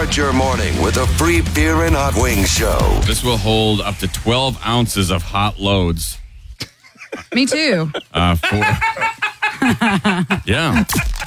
Start your morning with a free beer and hot wings show. This will hold up to 12 ounces of hot loads. Me too. Yeah.